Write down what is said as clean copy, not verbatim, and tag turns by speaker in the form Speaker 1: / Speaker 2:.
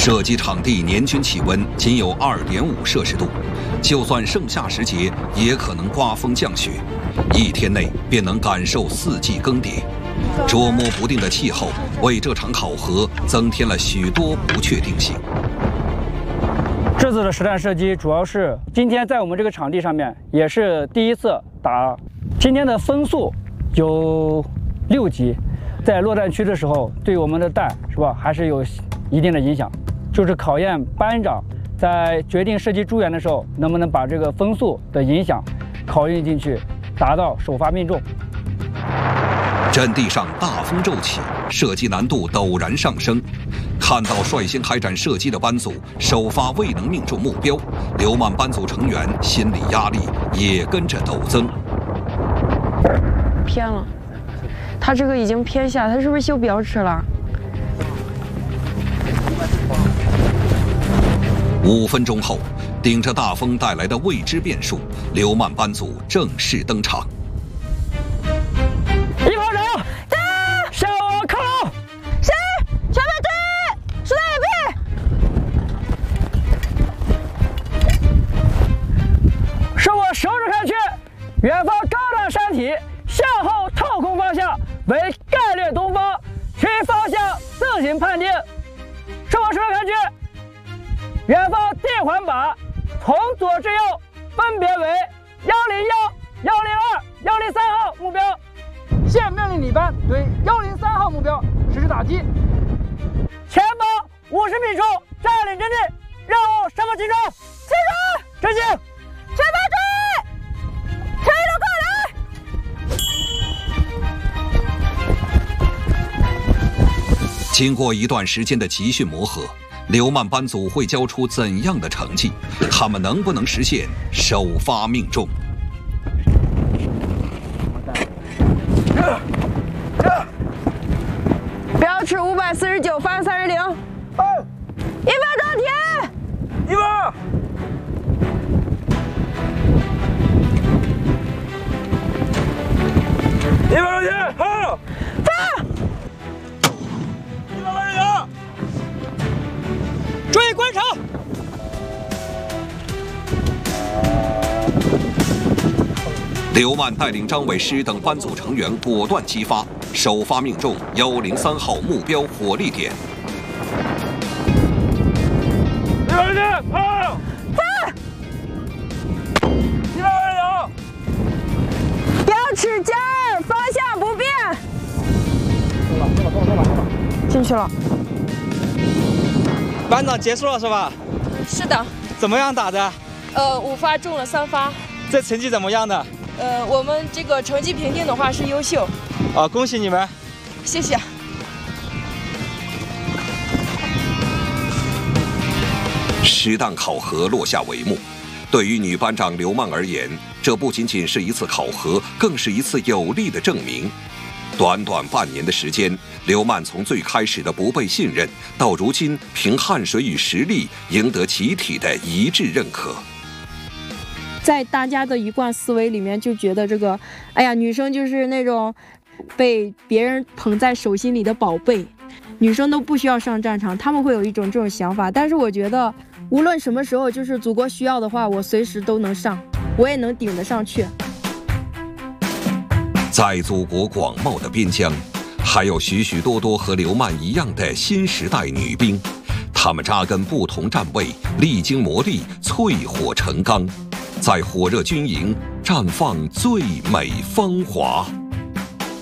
Speaker 1: 射击场地年均气温仅有2.5摄氏度，就算盛夏时节，也可能刮风降雪，1天内便能感受4季更迭。捉摸不定的气候为这场考核增添了许多不确定性。
Speaker 2: 这次的实弹射击主要是今天在我们这个场地上面也是第一次打，今天的风速有6级，在落弹区的时候对我们的弹是吧还是有一定的影响，就是考验班长在决定射击诸元的时候能不能把这个风速的影响考虑进去，达到首发命中。
Speaker 1: 阵地上大风骤起，射击难度陡然上升。看到率先开展射击的班组首发未能命中目标，刘曼班组成员心理压力也跟着陡增。
Speaker 3: 偏了，他这个已经偏下，他是不是修标尺了
Speaker 1: ？5分钟后，顶着大风带来的未知变数，刘曼班组正式登场。
Speaker 2: 一炮手，向我靠拢！
Speaker 4: 是，全面注意，数到掩
Speaker 2: 蔽。是我手指看去，远方高大山体，向后透空方向为概略东方，其方向自行判定。是我手指看去，远方地环靶从左至右分别为101、102、103号目标。现命令你班对103号目标实施打击。前方50米处占领阵地，任务什么集中？
Speaker 4: 集中！
Speaker 2: 执行！
Speaker 4: 全班注意！全一路过来！
Speaker 1: 经过一段时间的集训磨合，刘曼班组会交出怎样的成绩？他们能不能实现首发命中？
Speaker 3: 标尺549，发30。
Speaker 4: 1秒钟停。
Speaker 2: 1分。1分钟停，好。
Speaker 4: 发。
Speaker 2: 189。注意观察。
Speaker 1: 刘曼带领张伟师等班组成员果断激发，首发命中103号目标火力点。
Speaker 2: 120，好。
Speaker 4: 发。
Speaker 2: 129。
Speaker 4: 标尺加2，方向不变。
Speaker 3: 进去了。
Speaker 5: 班长结束了是吧？
Speaker 6: 是的。
Speaker 5: 怎么样打的
Speaker 6: ？5发中了3发。
Speaker 5: 这成绩怎么样的？
Speaker 6: 我们这个成绩评定的话是优秀。
Speaker 5: 恭喜你们！
Speaker 6: 谢谢。
Speaker 1: 实弹考核落下帷幕。对于女班长刘曼而言，这不仅仅是一次考核，更是一次有力的证明。短短半年的时间，刘曼从最开始的不被信任，到如今凭汗水与实力赢得集体的一致认可。
Speaker 7: 在大家的一贯思维里面，就觉得这个，哎呀，女生就是那种被别人捧在手心里的宝贝，女生都不需要上战场，他们会有一种这种想法。但是我觉得，无论什么时候，就是祖国需要的话，我随时都能上，我也能顶得上去。
Speaker 1: 在祖国广袤的边疆，还有许许多多和刘曼一样的新时代女兵，她们扎根不同站位，历经磨砺，淬火成钢，在火热军营绽放最美芳华。